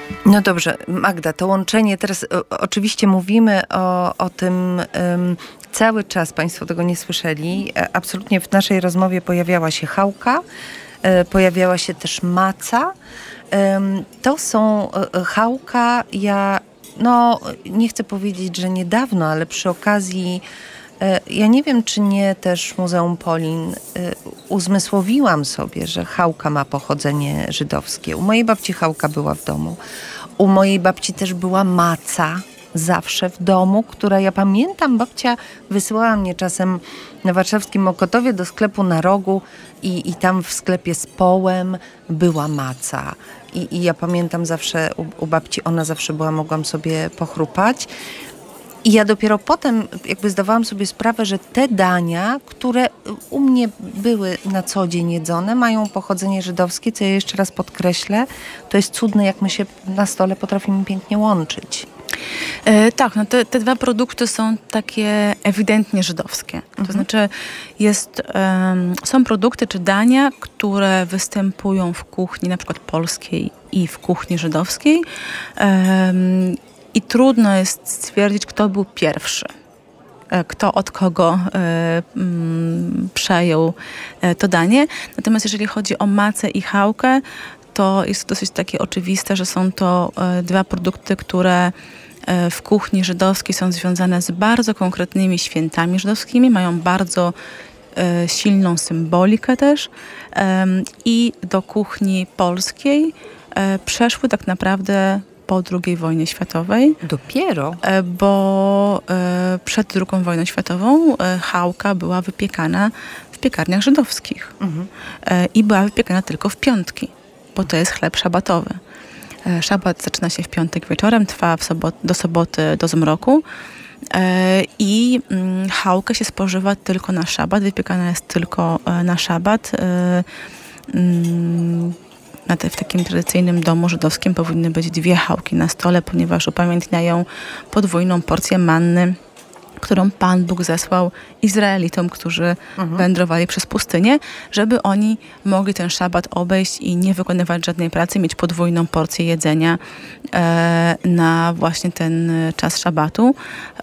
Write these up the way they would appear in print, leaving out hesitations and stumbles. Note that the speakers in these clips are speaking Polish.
No dobrze, Magda, to łączenie, teraz oczywiście mówimy o tym cały czas, Państwo tego nie słyszeli. Absolutnie w naszej rozmowie pojawiała się chałka, pojawiała się też maca. To są chałka, nie chcę powiedzieć, że niedawno, ale przy okazji, ja nie wiem, czy nie też Muzeum Polin uzmysłowiłam sobie, że chałka ma pochodzenie żydowskie. U mojej babci chałka była w domu. U mojej babci też była maca zawsze w domu, która, ja pamiętam, babcia wysyłała mnie czasem na warszawskim Mokotowie do sklepu na rogu i tam w sklepie z połem była maca. I ja pamiętam zawsze u babci, ona zawsze była, mogłam sobie pochrupać. I ja dopiero potem jakby zdawałam sobie sprawę, że te dania, które u mnie były na co dzień jedzone, mają pochodzenie żydowskie, co ja jeszcze raz podkreślę. To jest cudne, jak my się na stole potrafimy pięknie łączyć. Tak, no te dwa produkty są takie ewidentnie żydowskie. To znaczy są produkty czy dania, które występują w kuchni na przykład polskiej i w kuchni żydowskiej. I trudno jest stwierdzić, kto był pierwszy, kto od kogo przejął to danie. Natomiast jeżeli chodzi o macę i chałkę, to jest dosyć takie oczywiste, że są to dwa produkty, które w kuchni żydowskiej są związane z bardzo konkretnymi świętami żydowskimi, mają bardzo silną symbolikę też i do kuchni polskiej przeszły tak naprawdę po II wojnie światowej. Dopiero? Bo przed II wojną światową chałka była wypiekana w piekarniach żydowskich. I była wypiekana tylko w piątki, bo to jest chleb szabatowy. Szabat zaczyna się w piątek wieczorem, trwa do soboty do zmroku i chałkę się spożywa tylko na szabat, wypiekana jest tylko na szabat. W takim tradycyjnym domu żydowskim powinny być 2 chałki na stole, ponieważ upamiętniają podwójną porcję manny, którą Pan Bóg zesłał Izraelitom, którzy wędrowali przez pustynię, żeby oni mogli ten szabat obejść i nie wykonywać żadnej pracy, mieć podwójną porcję jedzenia na właśnie ten czas szabatu.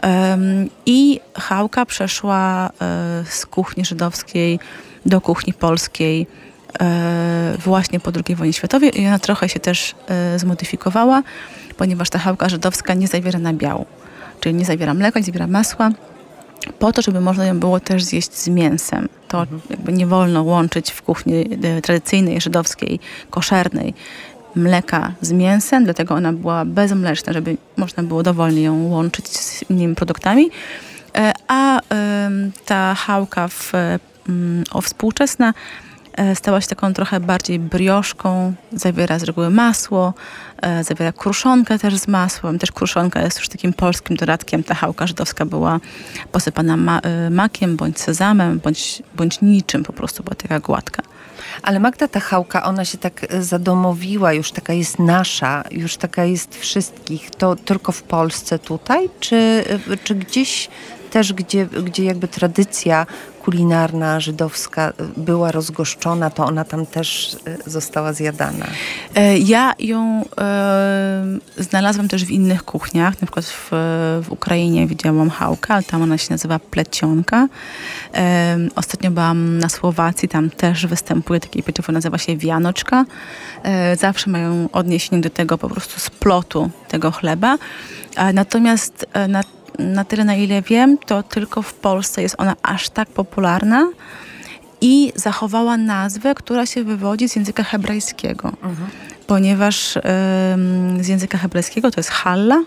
I chałka przeszła z kuchni żydowskiej do kuchni polskiej właśnie po II wojnie światowej i ona trochę się też zmodyfikowała, ponieważ ta chałka żydowska nie zawiera nabiału, czyli nie zawiera mleka, nie zawiera masła, po to, żeby można ją było też zjeść z mięsem. To jakby nie wolno łączyć w kuchni tradycyjnej, żydowskiej, koszernej mleka z mięsem, dlatego ona była bezmleczna, żeby można było dowolnie ją łączyć z innymi produktami. A ta chałka współczesna stała się taką trochę bardziej brioszką, zawiera z reguły masło, zawiera kruszonkę też z masłem. Też kruszonka jest już takim polskim dodatkiem. Ta chałka żydowska była posypana makiem, bądź sezamem, bądź niczym, po prostu była taka gładka. Ale Magda, ta chałka, ona się tak zadomowiła, już taka jest nasza, już taka jest wszystkich. To tylko w Polsce tutaj? Czy gdzieś też, gdzie jakby tradycja kulinarna żydowska była rozgoszczona, to ona tam też została zjadana? Ja ją znalazłam też w innych kuchniach. Na przykład w Ukrainie widziałam chałkę, ale tam ona się nazywa plecionka. Ostatnio byłam na Słowacji, tam też występuje takie pieczywo, nazywa się wianoczka. Zawsze mają odniesienie do tego po prostu splotu tego chleba. Natomiast na tyle, na ile wiem, to tylko w Polsce jest ona aż tak popularna i zachowała nazwę, która się wywodzi z języka hebrajskiego. Ponieważ z języka hebrajskiego to jest challa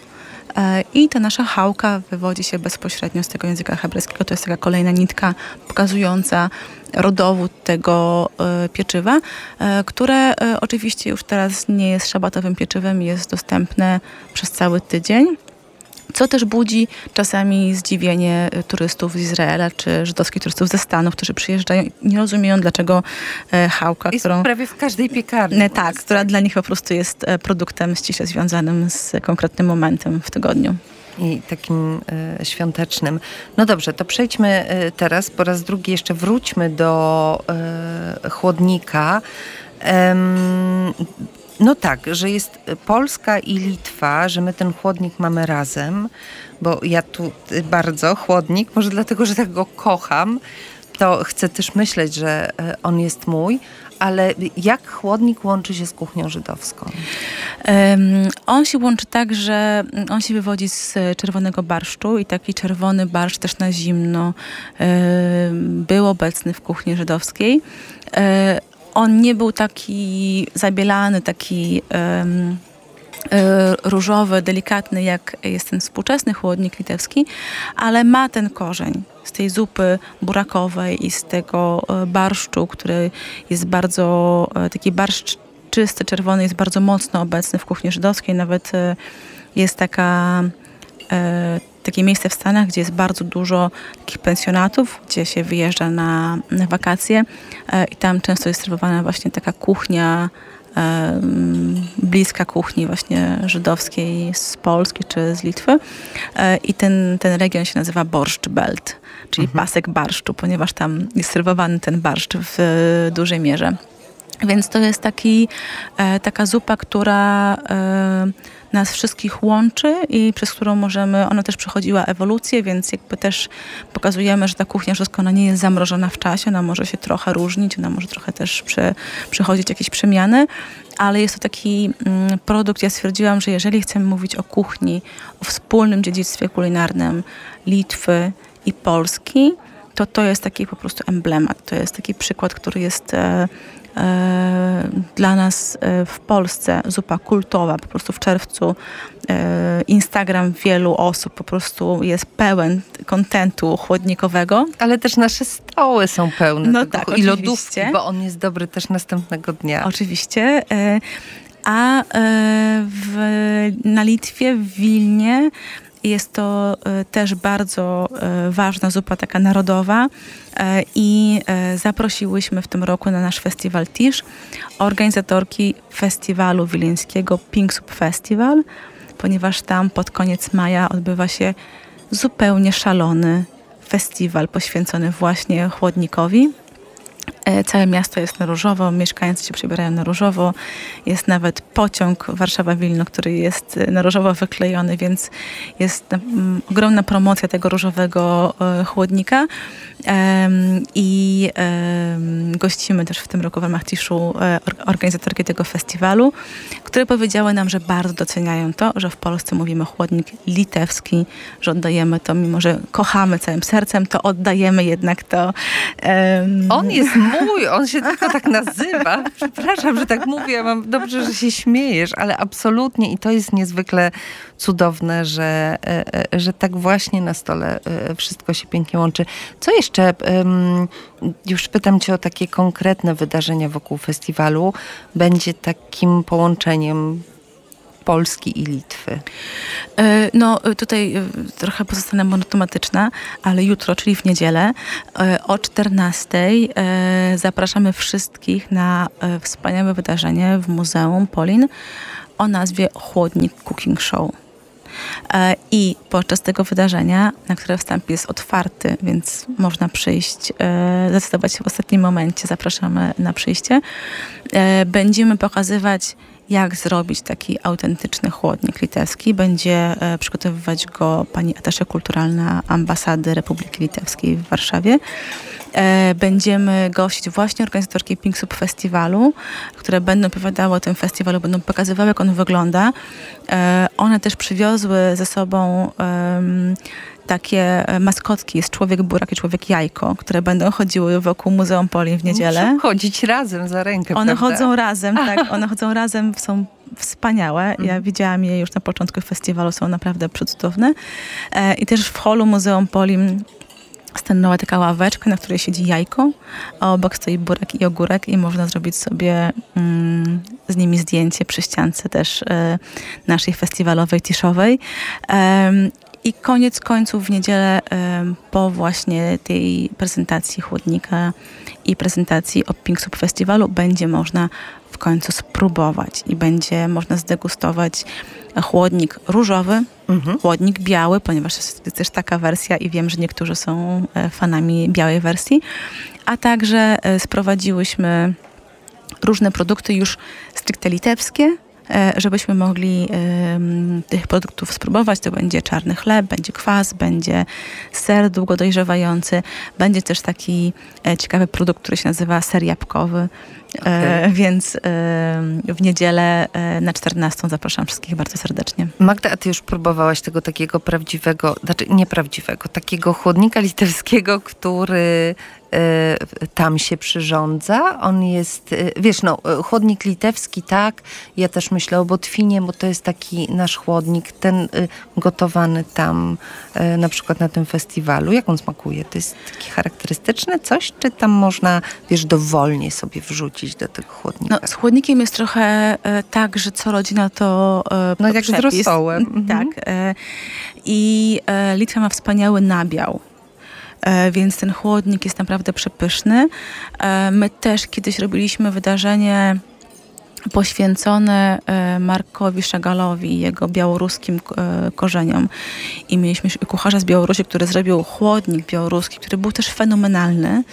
i ta nasza chałka wywodzi się bezpośrednio z tego języka hebrajskiego. To jest taka kolejna nitka pokazująca rodowód tego pieczywa, które oczywiście już teraz nie jest szabatowym pieczywem, jest dostępne przez cały tydzień. Co też budzi czasami zdziwienie turystów z Izraela czy żydowskich turystów ze Stanów, którzy przyjeżdżają i nie rozumieją, dlaczego chałka, jest prawie w każdej piekarni. Tak, która dla nich po prostu jest produktem ściśle związanym z konkretnym momentem w tygodniu. I takim świątecznym. No dobrze, to przejdźmy teraz, po raz drugi jeszcze wróćmy do chłodnika. No tak, że jest Polska i Litwa, że my ten chłodnik mamy razem, bo ja tu bardzo chłodnik, może dlatego, że tak go kocham, to chcę też myśleć, że on jest mój, ale jak chłodnik łączy się z kuchnią żydowską? On się łączy tak, że on się wywodzi z czerwonego barszczu i taki czerwony barszcz też na zimno był obecny w kuchni żydowskiej. On nie był taki zabielany, taki różowy, delikatny, jak jest ten współczesny chłodnik litewski, ale ma ten korzeń z tej zupy burakowej i z tego barszczu, który jest bardzo, taki barszcz czysty, czerwony, jest bardzo mocno obecny w kuchni żydowskiej. Nawet jest takie miejsce w Stanach, gdzie jest bardzo dużo takich pensjonatów, gdzie się wyjeżdża na wakacje i tam często jest serwowana właśnie taka kuchnia bliska kuchni właśnie żydowskiej z Polski czy z Litwy. I ten region się nazywa Borscht Belt, czyli pasek barszczu, ponieważ tam jest serwowany ten barszcz w dużej mierze. Więc to jest taka zupa, która nas wszystkich łączy i przez którą ona też przechodziła ewolucję, więc jakby też pokazujemy, że ta kuchnia żydowska, ona nie jest zamrożona w czasie, ona może się trochę różnić, ona może trochę też przechodzić jakieś przemiany, ale jest to taki produkt, ja stwierdziłam, że jeżeli chcemy mówić o kuchni, o wspólnym dziedzictwie kulinarnym Litwy i Polski, to jest taki po prostu emblemat, to jest taki przykład, który jest dla nas w Polsce zupa kultowa. Po prostu w czerwcu Instagram wielu osób po prostu jest pełen kontentu chłodnikowego. Ale też nasze stoły są pełne tego, tak, i lodówki, bo on jest dobry też następnego dnia. Oczywiście. A na Litwie, w Wilnie jest to też bardzo ważna zupa, taka narodowa i zaprosiłyśmy w tym roku na nasz festiwal Tisz organizatorki festiwalu wileńskiego Pink Soup Festival, ponieważ tam pod koniec maja odbywa się zupełnie szalony festiwal poświęcony właśnie chłodnikowi. Całe miasto jest na różowo, mieszkańcy się przebierają na różowo. Jest nawet pociąg Warszawa-Wilno, który jest na różowo wyklejony, więc jest ogromna promocja tego różowego chłodnika. I gościmy też w tym roku w ramach Tiszu organizatorki tego festiwalu, które powiedziały nam, że bardzo doceniają to, że w Polsce mówimy chłodnik litewski, że oddajemy to, mimo że kochamy całym sercem, to oddajemy jednak to. On jest mój, on się tylko tak nazywa. Przepraszam, że tak mówię, dobrze, że się śmiejesz, ale absolutnie i to jest niezwykle cudowne, że tak właśnie na stole wszystko się pięknie łączy. Co jeszcze? Już pytam cię o takie konkretne wydarzenia wokół festiwalu. Będzie takim połączeniem Polski i Litwy. No tutaj trochę pozostanę monotematyczna, ale jutro, czyli w niedzielę o 14:00 zapraszamy wszystkich na wspaniałe wydarzenie w Muzeum Polin o nazwie Chłodnik Cooking Show. I podczas tego wydarzenia, na które wstęp jest otwarty, więc można przyjść, zdecydować się w ostatnim momencie, zapraszamy na przyjście. Będziemy pokazywać, jak zrobić taki autentyczny chłodnik litewski. Będzie przygotowywać go pani atasze kulturalna Ambasady Republiki Litewskiej w Warszawie. Będziemy gościć właśnie organizatorki Pink Soup Festiwalu, które będą opowiadały o tym festiwalu, będą pokazywały, jak on wygląda. One też przywiozły ze sobą takie maskotki, jest człowiek burak i człowiek jajko, które będą chodziły wokół Muzeum Polin w niedzielę. Muszą chodzić razem za rękę, One prawda? chodzą razem, tak, one chodzą razem, są wspaniałe. Ja widziałam je już na początku festiwalu, są naprawdę przecudowne. I też w holu Muzeum Polin stanęła taka ławeczka, na której siedzi jajko, a obok stoi burak i ogórek i można zrobić sobie z nimi zdjęcie przy ściance też naszej festiwalowej, tiszowej. I koniec końców w niedzielę po właśnie tej prezentacji chłodnika i prezentacji o Pink Soup Festiwalu będzie można w końcu spróbować i będzie można zdegustować chłodnik różowy, chłodnik biały, ponieważ jest też taka wersja i wiem, że niektórzy są fanami białej wersji, a także sprowadziłyśmy różne produkty już stricte litewskie, żebyśmy mogli tych produktów spróbować. To będzie czarny chleb, będzie kwas, będzie ser długo dojrzewający, będzie też taki ciekawy produkt, który się nazywa ser jabłkowy. Więc w niedzielę na 14 zapraszam wszystkich bardzo serdecznie. Magda, a ty już próbowałaś tego takiego prawdziwego, znaczy nieprawdziwego, takiego chłodnika litewskiego, który tam się przyrządza. On jest, wiesz, no, chłodnik litewski, tak. Ja też myślę o Botwinie, bo to jest taki nasz chłodnik, ten gotowany tam, na przykład na tym festiwalu. Jak on smakuje? To jest taki charakterystyczny coś, czy tam można, wiesz, dowolnie sobie wrzucić do tego chłodnika? No, z chłodnikiem jest trochę tak, że co rodzina to no jak z rosołem. Tak. I Litwa ma wspaniały nabiał. Więc ten chłodnik jest naprawdę przepyszny. My też kiedyś robiliśmy wydarzenie poświęcone Markowi Szagalowi i jego białoruskim korzeniom. I mieliśmy kucharza z Białorusi, który zrobił chłodnik białoruski, który był też fenomenalny.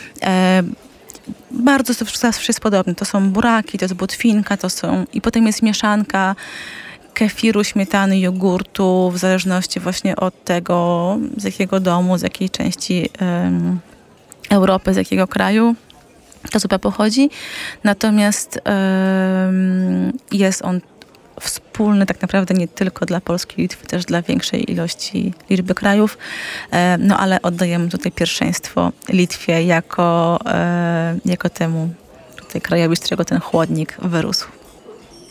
Bardzo to zawsze jest podobne. To są buraki, to jest botwinka, i potem jest mieszanka kefiru, śmietany, jogurtu, w zależności właśnie od tego, z jakiego domu, z jakiej części Europy, z jakiego kraju ta zupa pochodzi. Natomiast jest on wspólny tak naprawdę nie tylko dla Polski i Litwy, też dla większej liczby krajów. No ale oddajemy tutaj pierwszeństwo Litwie jako temu tutaj krajowi, z którego ten chłodnik wyrósł.